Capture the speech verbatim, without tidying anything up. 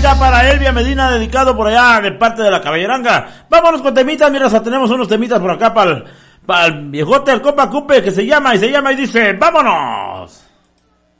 allá para Elvia Medina, dedicado por allá de parte de la Caballeranga. Vámonos con temitas, mira, hasta tenemos unos temitas por acá para el, para el viejote, el compa Cupe, que se llama y se llama y dice, ¡vámonos!